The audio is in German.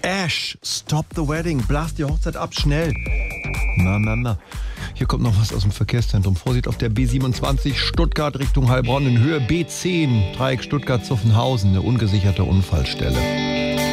Ash, stop the wedding. Blast die Hochzeit ab, schnell. Na. Hier kommt noch was aus dem Verkehrszentrum. Vorsicht auf der B27 Stuttgart Richtung Heilbronn in Höhe B10. Dreieck Stuttgart-Zuffenhausen, eine ungesicherte Unfallstelle.